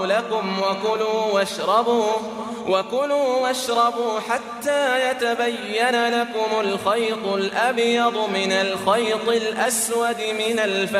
لكم وكلوا واشربوا حتى يتبين لكم الخيط الأبيض من الخيط الأسود من الفجر